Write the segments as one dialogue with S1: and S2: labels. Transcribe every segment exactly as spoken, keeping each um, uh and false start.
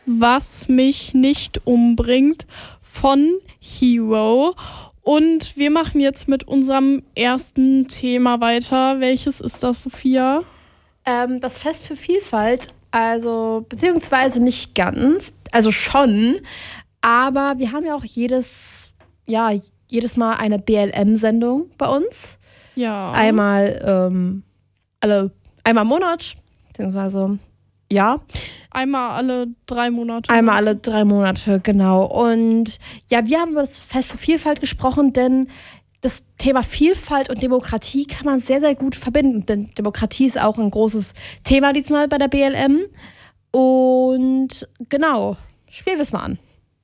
S1: Was mich nicht umbringt von Hero. Und wir machen jetzt mit unserem ersten Thema weiter. Welches ist das, Sophia?
S2: Ähm, das Fest für Vielfalt, also beziehungsweise nicht ganz, also schon, aber wir haben ja auch jedes, ja, jedes Mal eine B L M-Sendung bei uns.
S1: Ja.
S2: Einmal, ähm, alle, einmal im Monat, beziehungsweise, ja.
S1: Einmal alle drei Monate.
S2: Einmal alle drei Monate, genau. Und ja, wir haben über das Fest für Vielfalt gesprochen, denn das Thema Vielfalt und Demokratie kann man sehr, sehr gut verbinden. Denn Demokratie ist auch ein großes Thema diesmal bei der B L M. Und genau, spielen wir es mal an.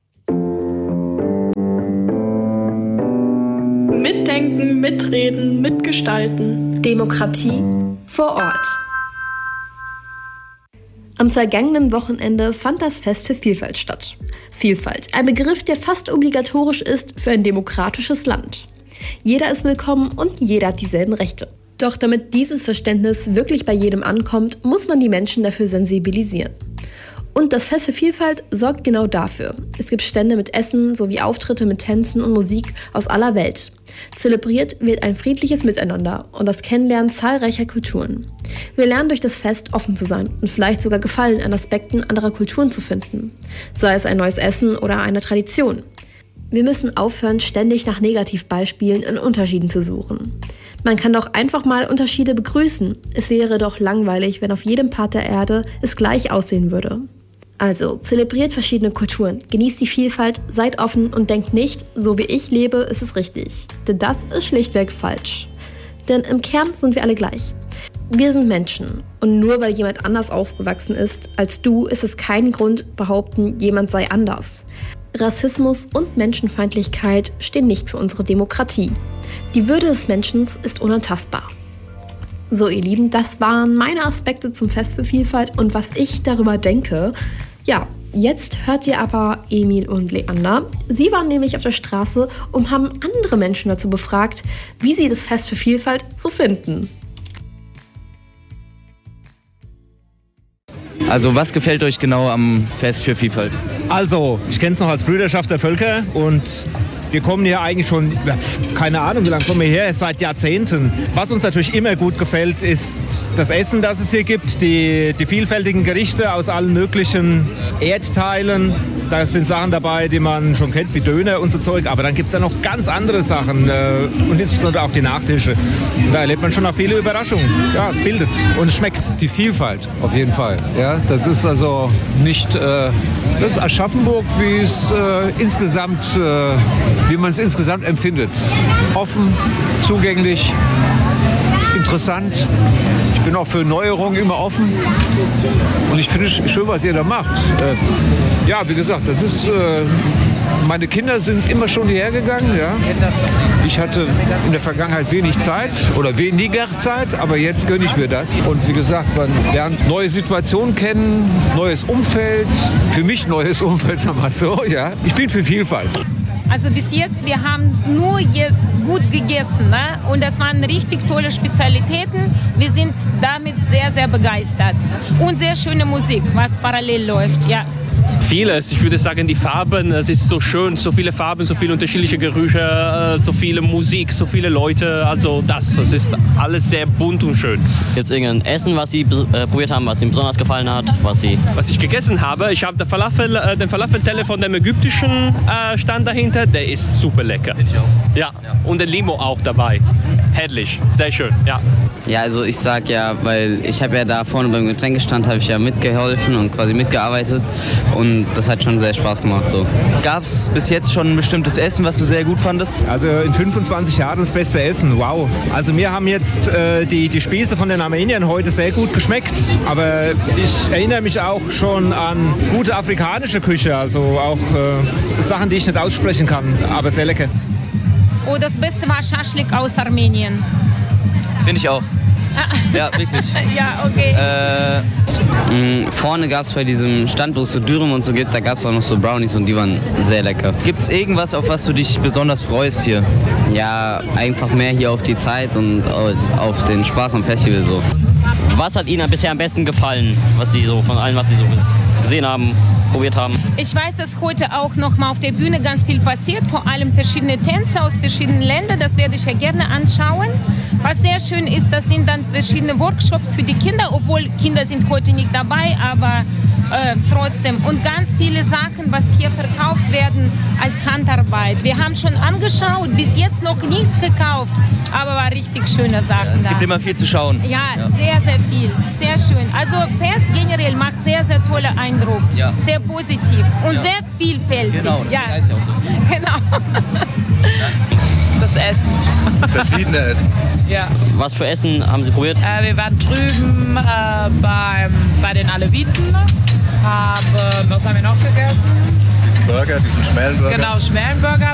S1: Mitdenken, mitreden, mitgestalten.
S2: Demokratie vor Ort. Am vergangenen Wochenende fand das Fest für Vielfalt statt. Vielfalt, ein Begriff, der fast obligatorisch ist für ein demokratisches Land. Jeder ist willkommen und jeder hat dieselben Rechte. Doch damit dieses Verständnis wirklich bei jedem ankommt, muss man die Menschen dafür sensibilisieren. Und das Fest für Vielfalt sorgt genau dafür. Es gibt Stände mit Essen sowie Auftritte mit Tänzen und Musik aus aller Welt. Zelebriert wird ein friedliches Miteinander und das Kennenlernen zahlreicher Kulturen. Wir lernen durch das Fest offen zu sein und vielleicht sogar Gefallen an Aspekten anderer Kulturen zu finden. Sei es ein neues Essen oder eine Tradition. Wir müssen aufhören, ständig nach Negativbeispielen und Unterschieden zu suchen. Man kann doch einfach mal Unterschiede begrüßen. Es wäre doch langweilig, wenn auf jedem Part der Erde es gleich aussehen würde. Also, zelebriert verschiedene Kulturen, genießt die Vielfalt, seid offen und denkt nicht, so wie ich lebe, ist es richtig. Denn das ist schlichtweg falsch. Denn im Kern sind wir alle gleich. Wir sind Menschen und nur weil jemand anders aufgewachsen ist als du, ist es kein Grund, behaupten, jemand sei anders. Rassismus und Menschenfeindlichkeit stehen nicht für unsere Demokratie. Die Würde des Menschen ist unantastbar. So, ihr Lieben, das waren meine Aspekte zum Fest für Vielfalt und was ich darüber denke. Ja, jetzt hört ihr aber Emil und Leander. Sie waren nämlich auf der Straße und haben andere Menschen dazu befragt, wie sie das Fest für Vielfalt so finden.
S3: Also was gefällt euch genau am Fest für Vielfalt?
S4: Also, ich kenne es noch als Brüderschaft der Völker und wir kommen hier eigentlich schon, keine Ahnung, wie lange kommen wir her, seit Jahrzehnten. Was uns natürlich immer gut gefällt, ist das Essen, das es hier gibt, die, die vielfältigen Gerichte aus allen möglichen Erdteilen. Da sind Sachen dabei, die man schon kennt, wie Döner und so Zeug, aber dann gibt es ja noch ganz andere Sachen äh, und insbesondere auch die Nachtische. Da erlebt man schon auch viele Überraschungen. Ja, es bildet und es schmeckt.
S5: Die Vielfalt, auf jeden Fall. Ja, das ist also nicht äh, das ist Aschaffenburg, wie es äh, insgesamt, äh, wie man es insgesamt empfindet. Offen, zugänglich, interessant. Ich bin auch für Neuerungen immer offen und ich finde es schön, was ihr da macht. Äh, ja, wie gesagt, das ist, äh, meine Kinder sind immer schon hierher gegangen. Ja. Ich hatte in der Vergangenheit wenig Zeit oder weniger Zeit, aber jetzt gönne ich mir das. Und wie gesagt, man lernt neue Situationen kennen, neues Umfeld, für mich neues Umfeld, sagen wir mal so. Ja. Ich bin für Vielfalt.
S6: Also bis jetzt, wir haben nur je gut gegessen, ne? Und das waren richtig tolle Spezialitäten. Wir sind damit sehr, sehr begeistert. Und sehr schöne Musik, was parallel läuft, ja.
S7: Vieles. Ich würde sagen, die Farben, es ist so schön, so viele Farben, so viele unterschiedliche Gerüche, so viele Musik, so viele Leute. Also das, das ist alles sehr bunt und schön.
S8: Jetzt irgendein Essen, was Sie äh, probiert haben, was Ihnen besonders gefallen hat? Was, Sie
S7: was ich gegessen habe, ich habe den Falafel, äh, den Falafelteller von dem ägyptischen äh, Stand dahinter, der ist super lecker. Ja, und den Limo auch dabei. Herrlich, sehr schön, ja.
S8: Ja, also ich sag ja, weil ich habe ja da vorne beim Getränkestand, habe ich ja mitgeholfen und quasi mitgearbeitet und das hat schon sehr Spaß gemacht. So.
S3: Gab es bis jetzt schon ein bestimmtes Essen, was du sehr gut fandest?
S4: Also in fünfundzwanzig Jahren das beste Essen, wow. Also mir haben jetzt äh, die, die Spieße von den Armeniern heute sehr gut geschmeckt, aber ich erinnere mich auch schon an gute afrikanische Küche, also auch äh, Sachen, die ich nicht aussprechen kann, aber sehr lecker.
S6: Oh, das Beste war Schaschlik aus Armenien.
S8: Finde ich auch. Ja, wirklich.
S6: Ja, okay.
S8: Äh, mh, vorne gab es bei diesem Stand, wo es so Dürüm und so gibt, da gab es auch noch so Brownies und die waren sehr lecker.
S3: Gibt es irgendwas, auf was du dich besonders freust hier?
S8: Ja, einfach mehr hier auf die Zeit und auf den Spaß am Festival so.
S9: Was hat Ihnen bisher am besten gefallen, was Sie so von allem, was Sie so gesehen haben, probiert haben?
S6: Ich weiß, dass heute auch noch mal auf der Bühne ganz viel passiert, vor allem verschiedene Tänze aus verschiedenen Ländern. Das werde ich ja gerne anschauen. Was sehr schön ist, das sind dann verschiedene Workshops für die Kinder, obwohl Kinder sind heute nicht dabei, aber äh, trotzdem. Und ganz viele Sachen, was hier verkauft werden als Handarbeit. Wir haben schon angeschaut, bis jetzt noch nichts gekauft, aber war richtig schöne Sachen
S3: Ja, es
S6: da.
S3: gibt immer viel zu schauen.
S6: Ja, ja, sehr, sehr viel. Sehr schön. Also Fest generell macht sehr, sehr toller Eindruck.
S3: Ja.
S6: Sehr positiv und
S3: Ja.
S6: sehr vielfältig.
S3: Genau, das
S6: ja.
S3: heißt ja auch so.
S6: Genau.
S10: Das Essen.
S11: Verschiedene Essen.
S10: Ja.
S9: Was für Essen haben Sie probiert?
S10: Äh, wir waren drüben äh, beim, bei den Aleviten. Haben, was haben wir noch gegessen?
S11: Diesen Burger, diesen Schmellenburger.
S10: Genau, Schmellenburger